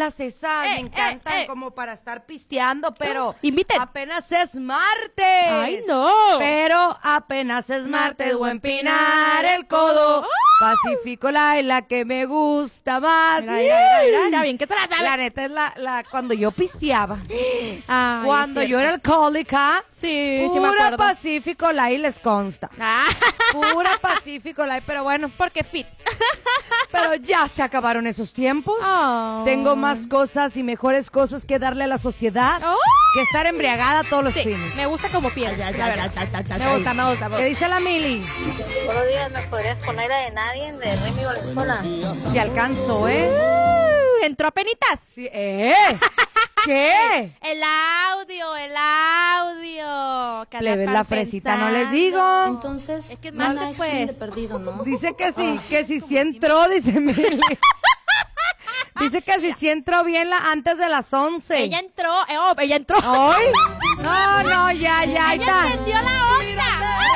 todas esas me encantan como para estar pisteando, pero inviten. apenas es martes. ¡Ay, no! Pero apenas es martes, voy a empinar el codo. Pacífico la que me gusta más. Mira, bien que se la sabe. La neta es cuando yo pisteaba. Ay, Cuando yo era alcohólica. Sí, me pura acuerdo. Pacífico Light les consta. Pura Pacífico Light, pero bueno. Porque fit. Pero ya se acabaron esos tiempos. Oh. Tengo más cosas y mejores cosas que darle a la sociedad que estar embriagada todos los fines. Me gusta como piensas. Me gusta. ¿Qué dice la Mili? Buenos días, ¿me podrías poner la de Nadie de Remy Valenzuela? Se alcanzó, ¿eh? ¿Entró apenitas? Sí, ¿Qué? El audio. Plebes, la fresita, no les digo. Entonces, Es que es una martes, ice cream pues. de perdido, ¿no? Dice que sí entró, dice Mili. Dice que sí entró bien antes de las 11. Ella entró. Ella entró. ¿Hoy? No, ya Ella está. entendió la onda.